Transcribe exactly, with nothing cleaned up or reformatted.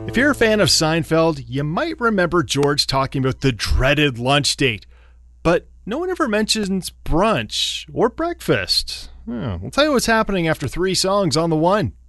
If you're a fan of Seinfeld, you might remember George talking about the dreaded lunch date. But no one ever mentions brunch or breakfast. Oh, I'll tell you what's happening after three songs on The One.